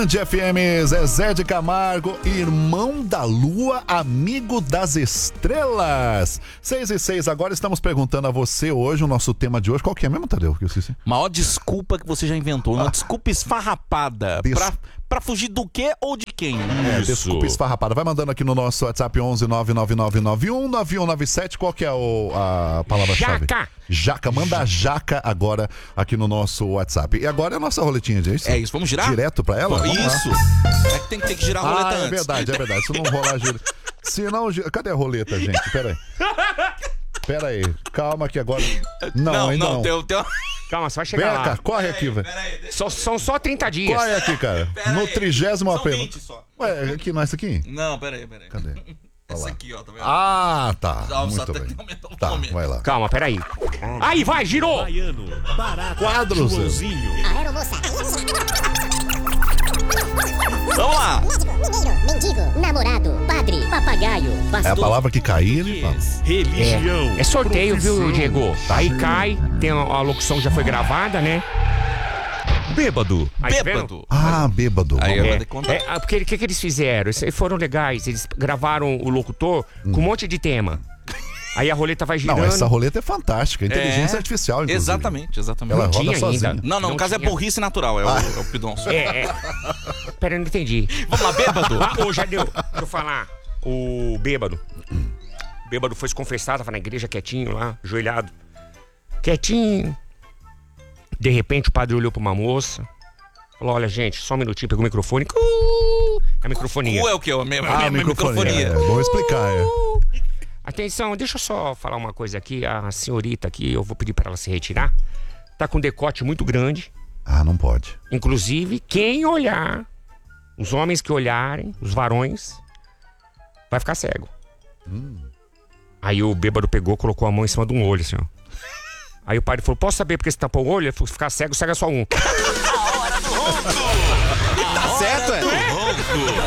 Band FM, Zezé de Camargo, irmão da lua, amigo das estrelas. 6:06, agora estamos perguntando a você hoje, o nosso tema de hoje, qual que é mesmo, Tadeu? Que eu esqueci. Maior desculpa que você já inventou, uma desculpa esfarrapada. Pra fugir do quê ou de quem? Desculpa esfarrapada. Vai mandando aqui no nosso WhatsApp 11 99991 9197. Qual que é a palavra-chave? Jaca. Jaca. Manda a jaca agora aqui no nosso WhatsApp. E agora é a nossa roletinha, gente. É isso, vamos girar? Direto pra ela? Vamos isso. lá. É que tem que girar a roleta antes. É verdade. Se não rolar, gira. Se não, cadê a roleta, gente? Pera aí. Calma que agora... Não. Calma, você vai chegar Vem lá. cá, corre aqui, velho. São só 30 dias. Corre aqui, cara. No 30º apelo. 20 só. Ué, aqui, não é esse aqui? Não, peraí. Cadê? Essa aqui, ó, tá vendo? Ah, tá. Só Muito tem bem. que aumentar o Tá, volume. vai lá. Calma, peraí. Aí, vai, girou! Baiano, Barata, Quadros. Joãozinho. Aeromoça. Vamos lá. Médico, mineiro, mendigo, namorado, padre, papagaio, É a pastor. palavra que cair, ele fala. Religião. É sorteio, viu, profissão. Diego? Aí cai, tem a locução já foi gravada, né? Bêbado. Aí, tá vendo? Bêbado. Ah, bêbado. Aí eu Vamos vou lá. ter que contar. Porque o que eles fizeram? Eles foram legais, eles gravaram o locutor com um monte de tema. Aí a roleta vai girando. Não, essa roleta é fantástica. Inteligência artificial, inclusive. Exatamente. Ela roda tinha sozinha. ainda. Não, no caso é tinha. burrice natural, é o pidonço. Pera, eu não entendi. Vamos lá, bêbado. Já deu. Deixa eu falar. O bêbado. O bêbado foi se confessar, tava na igreja quietinho lá, ajoelhado. Quietinho. De repente o padre olhou pra uma moça. Falou, olha, gente, só um minutinho, pegou o microfone. É a microfonia. É o que? A minha microfonia. Vou explicar, Atenção, deixa eu só falar uma coisa aqui. A senhorita aqui, eu vou pedir pra ela se retirar. Tá com um decote muito grande. Ah, não pode. Inclusive, quem olhar, os homens que olharem, os varões, vai ficar cego. Aí o bêbado pegou, colocou a mão em cima de um olho, assim, ó. Aí o padre falou, posso saber porque você tapou o olho? Ele falou, ficar cego, cega só um. Tá certo, é?